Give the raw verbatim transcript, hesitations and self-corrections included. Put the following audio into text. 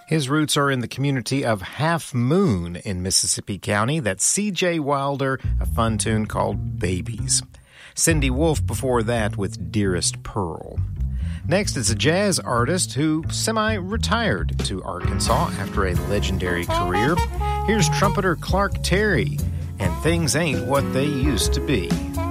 His roots are in the community of Half Moon in Mississippi County. That's C J Wilder, a fun tune called Babies. Cindy Wolfe before that with Dearest Pearl. Next is a jazz artist who semi-retired to Arkansas after a legendary career. Here's trumpeter Clark Terry, and Things Ain't What They Used to Be.